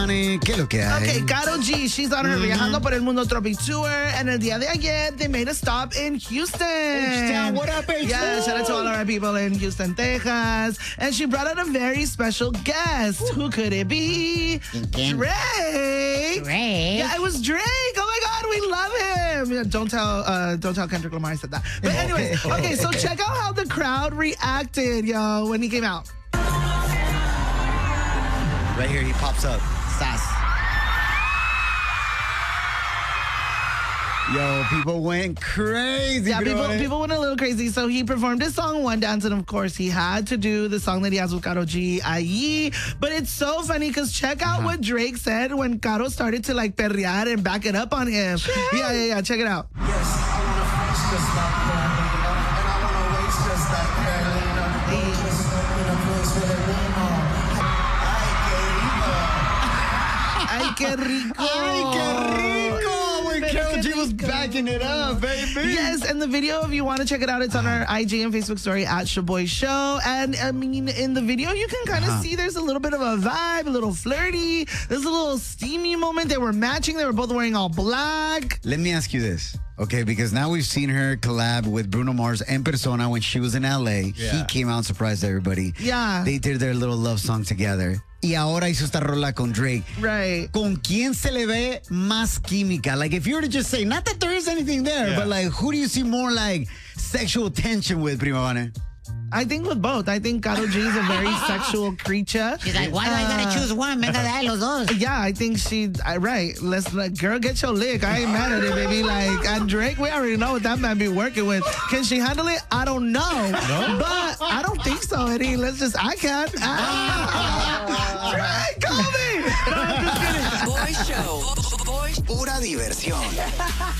¿Qué es lo que hay? Okay, Karol G, she's on her Viajando por el Mundo Tropic Tour, and el día de ayer, they made a stop in Houston. H-Town, what up, H-Town? Yeah, shout out to all of our people in Houston, Texas. And she brought out a very special guest. Who could it be? ¿Quién? Drake. Drake. Yeah, it was Drake. Oh my God, we love him. Yeah, don't tell Kendrick Lamar I said that. But anyways, okay, so check out how the crowd reacted, yo, when he came out. Right here, he pops up. Sass. Yo, people went crazy. Yeah, people went a little crazy. So he performed his song One Dance, and of course he had to do the song that he has with Karol G, Ayi. But it's so funny because check out what Drake said when Karol started to like perrear and back it up on him. Yeah. Check it out. Yes, I wanna face just like that, and I wanna waste just like that, just in a place where they won't know. Ay, qué rico. Ay, qué rico. When Karol G was backing it up, baby. Yes, and the video, if you want to check it out, it's on our IG and Facebook story at Shaboy Show. And I mean, in the video, you can kind of see there's a little bit of a vibe, a little flirty. There's a little steamy moment. They were matching. They were both wearing all black. Let me ask you this, okay? Because now we've seen her collab with Bruno Mars en persona when she was in LA. Yeah. He came out and surprised everybody. Yeah. They did their little love song together. Y ahora hizo esta rola con Drake. Right. ¿Con quién se le ve más química? Like, if you were to just say, not that there is anything there, Yeah. but like, who do you see more like sexual tension with, Prima Vane? I think with both. I think Karol G is a very sexual creature. She's like, why do I gotta choose one? Venga, dale los dos. Yeah, I think right. Let's girl, get your lick. I ain't mad at it, baby. Like, and Drake, we already know what that man be working with. Can she handle it? I don't know. No? But I don't think so, Eddie. I can. Drake, call me. No, I'm just kidding. Boy Show. Pura diversión.